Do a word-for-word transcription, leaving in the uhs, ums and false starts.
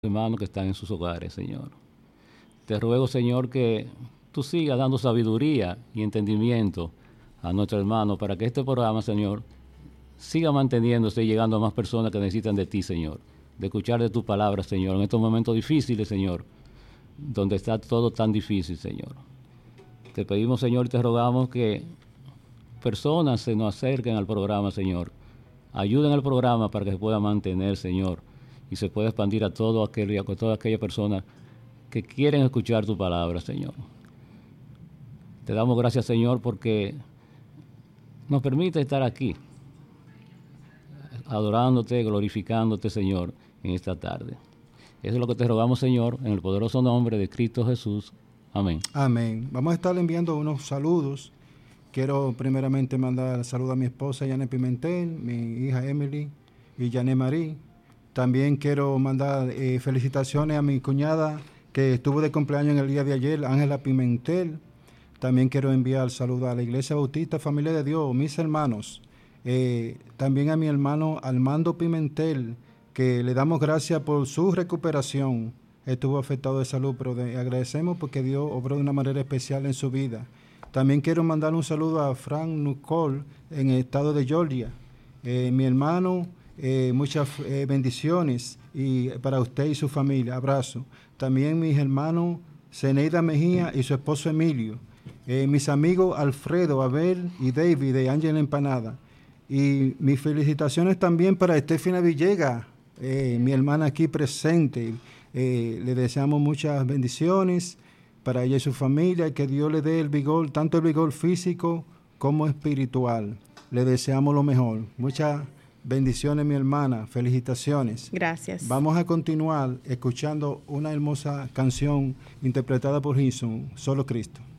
hermanos que están en sus hogares, Señor. Te ruego, Señor, que tú sigas dando sabiduría y entendimiento a nuestro hermano para que este programa, Señor, siga manteniéndose y llegando a más personas que necesitan de ti, Señor, de escuchar de tu palabra, Señor, en estos momentos difíciles, Señor, donde está todo tan difícil, Señor. Te pedimos, Señor, y te rogamos que personas se nos acerquen al programa, Señor. Ayuden al programa para que se pueda mantener, Señor, y se pueda expandir a todo aquel, a todas aquellas personas que quieren escuchar tu palabra, Señor. Te damos gracias, Señor, porque nos permite estar aquí, adorándote, glorificándote, Señor, en esta tarde. Eso es lo que te rogamos, Señor, en el poderoso nombre de Cristo Jesús. Amén. Amén. Vamos a estar enviando unos saludos. Quiero primeramente mandar saludos a mi esposa, Janet Pimentel, mi hija Emily y Janet Marie. También quiero mandar eh, felicitaciones a mi cuñada que estuvo de cumpleaños en el día de ayer, Ángela Pimentel. También quiero enviar saludos a la Iglesia Bautista Familia de Dios, mis hermanos. Eh, también a mi hermano Armando Pimentel, que le damos gracias por su recuperación. Estuvo afectado de salud, pero de, agradecemos porque Dios obró de una manera especial en su vida. También quiero mandar un saludo a Frank Nucol en el estado de Georgia. Eh, mi hermano, eh, muchas eh, bendiciones y para usted y su familia. Abrazo. También mis hermanos Zeneida Mejía y su esposo Emilio. Eh, mis amigos Alfredo, Abel y David de Ángel Empanada. Y mis felicitaciones también para Estefina Villegas, eh, mi hermana aquí presente. Eh, le deseamos muchas bendiciones para ella y su familia, y que Dios le dé el vigor, tanto el vigor físico como espiritual. Le deseamos lo mejor. Muchas bendiciones, mi hermana. Felicitaciones. Gracias. Vamos a continuar escuchando una hermosa canción interpretada por Hinson, Solo Cristo.